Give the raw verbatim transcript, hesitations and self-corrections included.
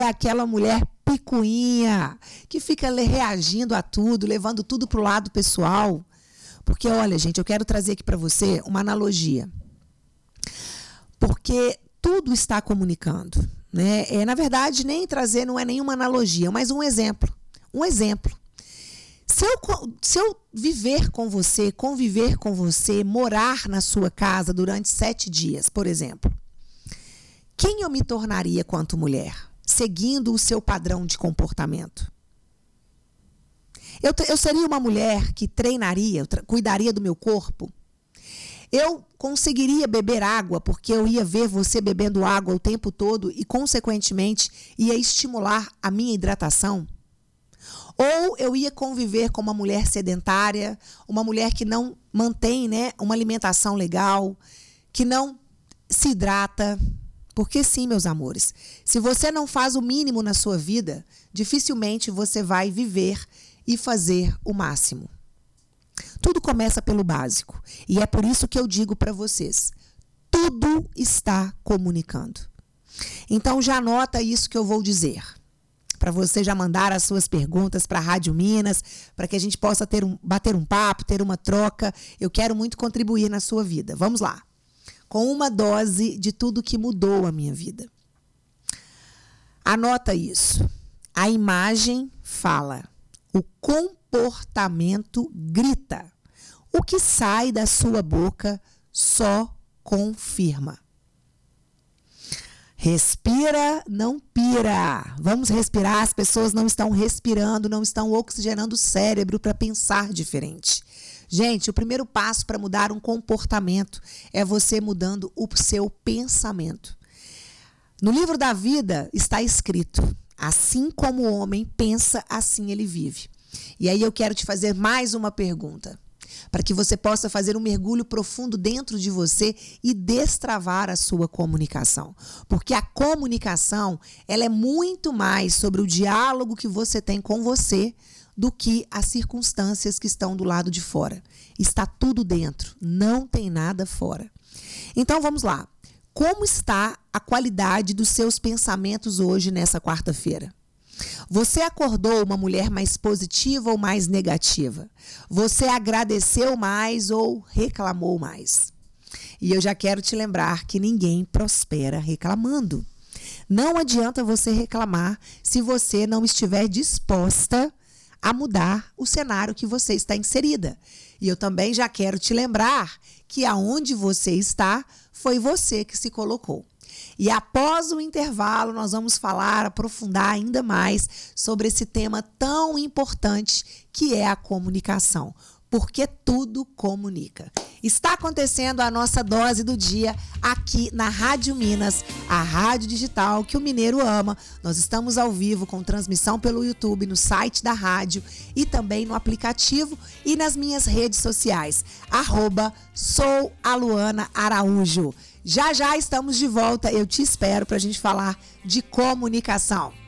aquela mulher picuinha, que fica reagindo a tudo, levando tudo para o lado pessoal. Porque, olha, gente, eu quero trazer aqui para você uma analogia. Porque tudo está comunicando, né? É, na verdade, nem trazer não é nenhuma analogia, mas um exemplo. Um exemplo. Se eu, se eu viver com você, conviver com você, morar na sua casa durante sete dias, por exemplo, quem eu me tornaria quanto mulher, seguindo o seu padrão de comportamento? Eu, eu seria uma mulher que treinaria, cuidaria do meu corpo? Eu conseguiria beber água, porque eu ia ver você bebendo água o tempo todo e, consequentemente, ia estimular a minha hidratação? Ou eu ia conviver com uma mulher sedentária, uma mulher que não mantém, né, uma alimentação legal, que não se hidrata? Porque sim, meus amores, se você não faz o mínimo na sua vida, dificilmente você vai viver e fazer o máximo. Tudo começa pelo básico. E é por isso que eu digo para vocês, tudo está comunicando. Então já anota isso que eu vou dizer. Para você já mandar as suas perguntas para a Rádio Minas, para que a gente possa ter um, bater um papo, ter uma troca. Eu quero muito contribuir na sua vida. Vamos lá. Com uma dose de tudo que mudou a minha vida. Anota isso. A imagem fala. O comportamento grita. O que sai da sua boca só confirma. Respira, não pira. Vamos respirar. As pessoas não estão respirando, não estão oxigenando o cérebro para pensar diferente. Gente, o primeiro passo para mudar um comportamento é você mudando o seu pensamento. No livro da vida está escrito, assim como o homem pensa, assim ele vive. E aí eu quero te fazer mais uma pergunta, para que você possa fazer um mergulho profundo dentro de você e destravar a sua comunicação. Porque a comunicação, ela é muito mais sobre o diálogo que você tem com você do que as circunstâncias que estão do lado de fora. Está tudo dentro, não tem nada fora. Então vamos lá. Como está a qualidade dos seus pensamentos hoje nessa quarta-feira? Você acordou uma mulher mais positiva ou mais negativa? Você agradeceu mais ou reclamou mais? E eu já quero te lembrar que ninguém prospera reclamando. Não adianta você reclamar se você não estiver disposta a mudar o cenário que você está inserida. E eu também já quero te lembrar que aonde você está, foi você que se colocou. E após o intervalo, nós vamos falar, aprofundar ainda mais sobre esse tema tão importante que é a comunicação. Porque tudo comunica. Está acontecendo a nossa dose do dia aqui na Rádio Minas, a rádio digital que o mineiro ama. Nós estamos ao vivo com transmissão pelo YouTube, no site da rádio e também no aplicativo e nas minhas redes sociais. Arroba sou a Luana Araújo. Já já estamos de volta. Eu te espero para a gente falar de comunicação.